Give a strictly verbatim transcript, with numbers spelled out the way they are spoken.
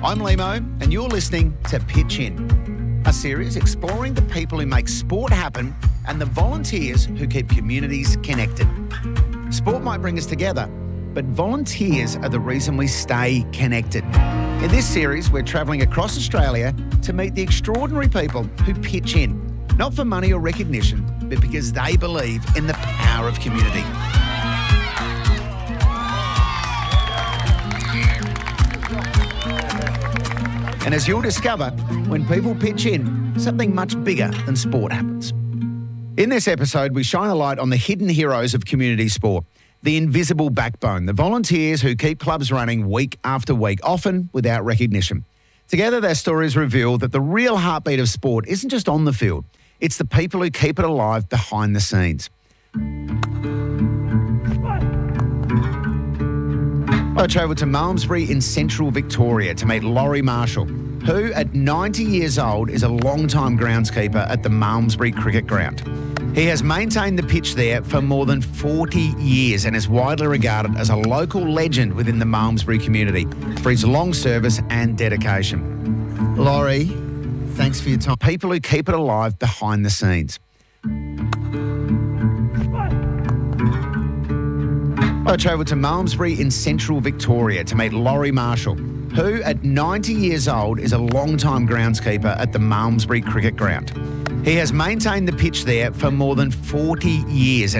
I'm Limo, and you're listening to Pitch In, a series exploring the people who make sport happen and the volunteers who keep communities connected. Sport might bring us together, but volunteers are the reason we stay connected. In this series, we're travelling across Australia to meet the extraordinary people who pitch in, not for money or recognition, but because they believe in the power of community. And as you'll discover, when people pitch in, something much bigger than sport happens. In this episode, we shine a light on the hidden heroes of community sport, the invisible backbone, the volunteers who keep clubs running week after week, often without recognition. Together, their stories reveal that the real heartbeat of sport isn't just on the field, it's the people who keep it alive behind the scenes. I travelled to Malmesbury in central Victoria to meet Laurie Marshall, who at ninety years old is a long-time groundskeeper at the Malmesbury Cricket Ground. He has maintained the pitch there for more than forty years and is widely regarded as a local legend within the Malmesbury community for his long service and dedication. Laurie, thanks for your time. People who keep it alive behind the scenes. I travelled to Malmesbury in central Victoria to meet Laurie Marshall, who at ninety years old is a long-time groundskeeper at the Malmesbury Cricket Ground. He has maintained the pitch there for more than forty years